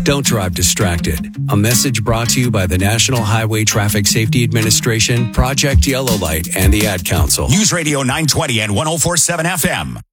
Don't drive distracted. A message brought to you by the National Highway Traffic Safety Administration, Project Yellow Light, and the Ad Council. News Radio 920 and 104.7 FM.